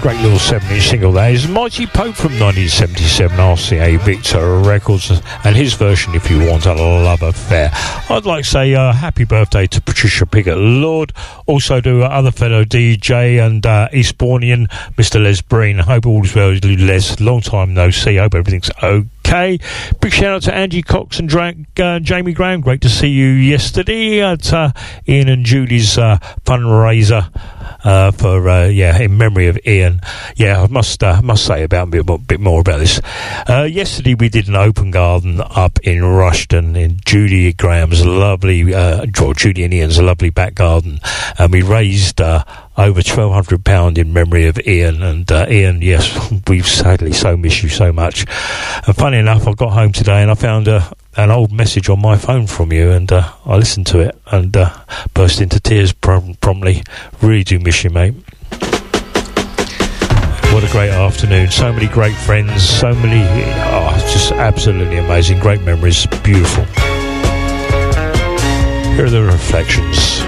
great little 7-inch single that is. Mighty Pope from 1977, RCA Victor Records, and his version, If You Want a Love Affair. I'd like to say happy birthday to Patricia Piggott Lord, also to other fellow DJ and Eastbournian, Mr. Les Breen. Hope all's well, Les. Long time no see, hope everything's okay. Big shout out to Angie Cox and Jamie Graham. Great to see you yesterday at Ian and Julie's fundraiser for in memory of Ian. I must say about a bit more about this. Yesterday we did an open garden up in Rushden in Julie Graham's lovely Julie and Ian's lovely back garden, and we raised over £1,200 in memory of Ian. And Ian, yes, we sadly so miss you so much. And funny enough, I got home today and I found an old message on my phone from you, and I listened to it and burst into tears promptly. Really do miss you, mate. What a great afternoon. So many great friends, so many, just absolutely amazing. Great memories, beautiful. Here are the reflections.